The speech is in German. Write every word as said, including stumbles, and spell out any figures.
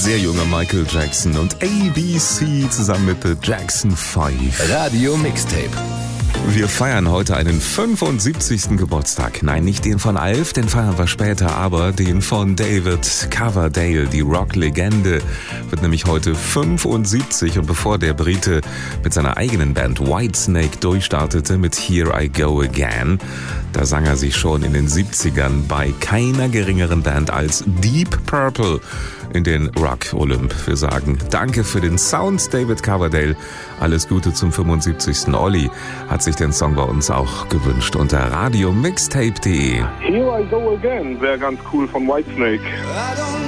sehr junger Michael Jackson und A B C zusammen mit The Jackson Five. Radio Mixtape. Wir feiern heute einen fünfundsiebzigsten Geburtstag. Nein, nicht den von Alf, den feiern wir später, aber den von David Coverdale. Die Rocklegende wird nämlich heute fünfundsiebzig, und bevor der Brite mit seiner eigenen Band Whitesnake durchstartete mit Here I Go Again, da sang er sich schon in den siebzigern bei keiner geringeren Band als Deep Purple in den Rock Olymp. Wir sagen danke für den Sound, David Coverdale. Alles Gute zum fünfundsiebzigsten Olli hat sich den Song bei uns auch gewünscht unter radio mixtape punkt de. Here I Go Again wäre ganz cool von Whitesnake.